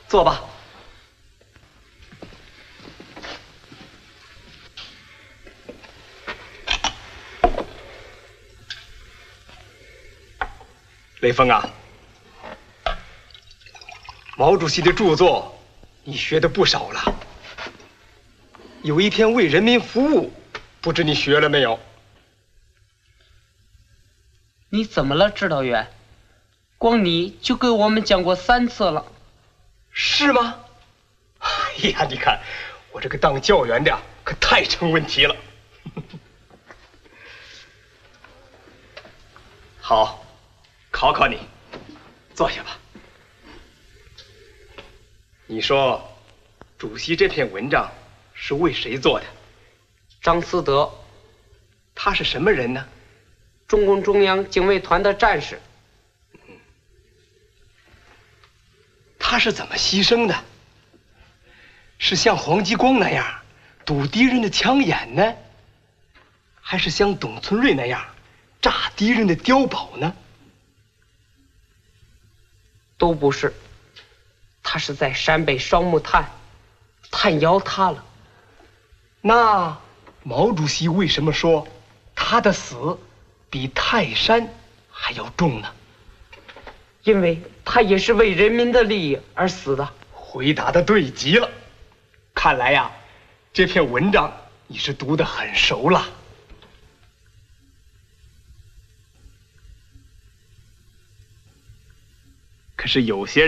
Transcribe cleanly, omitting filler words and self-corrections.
坐吧。雷锋啊，毛主席的著作你学的不少了，有一篇《为人民服务》，不知你学了没有？ 你怎么了，指导员？光你就给我们讲过3次了。 是吗？哎呀，你看我这个当教员的可太成问题了。好，考考你，坐下吧。你说，主席这篇文章是为谁做的？ 张思德。 他是什么人呢？ 中共中央警卫团的战士。 他是怎么牺牲的？是像黄继光那样堵敌人的枪眼呢，还是像董存瑞那样炸敌人的碉堡呢？ 都不是，他是在陕北双木滩，炭窑塌了。 那毛主席为什么说他的死比泰山还要重呢？ 因为他也是为人民的利益而死的。 回答的对极了，看来呀，这篇文章你是读得很熟了。可是有些